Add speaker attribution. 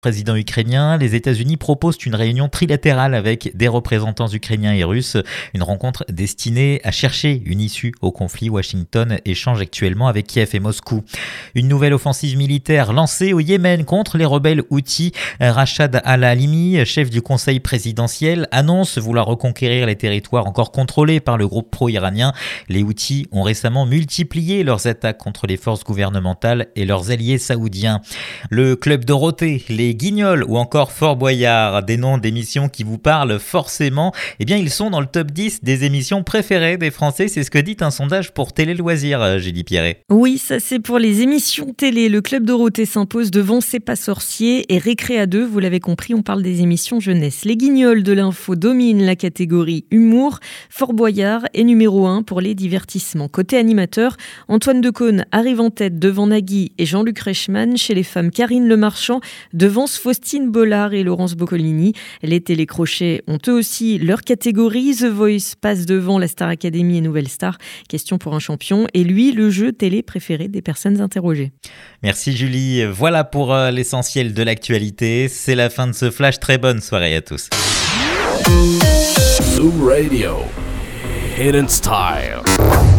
Speaker 1: Président ukrainien, les États-Unis proposent une réunion trilatérale avec des représentants ukrainiens et russes. Une rencontre destinée à chercher une issue au conflit. Washington échange actuellement avec Kiev et Moscou. Une nouvelle offensive militaire lancée au Yémen contre les rebelles houthis. Rachad Al-Halimi, chef du conseil présidentiel, annonce vouloir reconquérir les territoires encore contrôlés par le groupe pro-iranien. Les Houthis ont récemment multiplié leurs attaques contre les forces gouvernementales et leurs alliés saoudiens. Le Club Dorothée, les Guignols ou encore Fort Boyard, des noms d'émissions qui vous parlent forcément, eh bien ils sont dans le top 10 des émissions préférées des Français, c'est ce que dit un sondage pour Télé Loisirs, Julie Pierret.
Speaker 2: Oui, ça c'est pour les émissions télé. Le Club Dorothée s'impose devant C'est pas sorcier et Récré à deux, vous l'avez compris, on parle des émissions jeunesse. Les Guignols de l'info dominent la catégorie humour, Fort Boyard est numéro 1 pour les divertissements. Côté animateur, Antoine Decaune arrive en tête devant Nagui et Jean-Luc Reichmann. Chez les femmes, Karine Le Marchand devant Faustine Bollard et Laurence Boccolini. Les télécrochets ont eux aussi leur catégorie. The Voice passe devant la Star Academy et Nouvelle Star. Question pour un champion. Et lui, le jeu télé préféré des personnes interrogées.
Speaker 1: Merci Julie. Voilà pour l'essentiel de l'actualité. C'est la fin de ce flash. Très bonne soirée à tous.
Speaker 3: Zoo Radio. Hidden Style.